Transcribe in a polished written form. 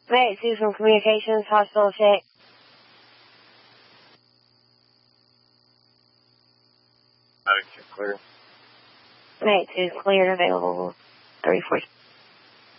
May 2 from Communications, Hospital check. Medic clear. May 2 cleared, available 34.